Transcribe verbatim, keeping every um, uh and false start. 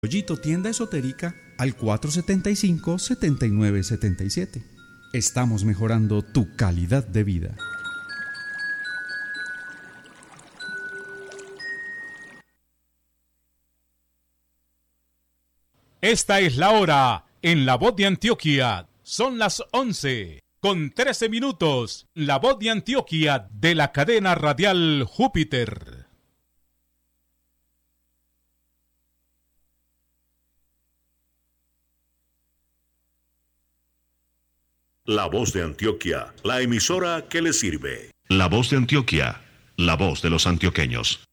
Pollito Tienda Esotérica al cuatro siete cinco, siete nueve siete siete. Estamos mejorando tu calidad de vida. Esta es la hora en La Voz de Antioquia. Son las once con trece minutos. La Voz de Antioquia de la cadena radial Júpiter. La Voz de Antioquia, la emisora que le sirve. La Voz de Antioquia, la voz de los antioqueños.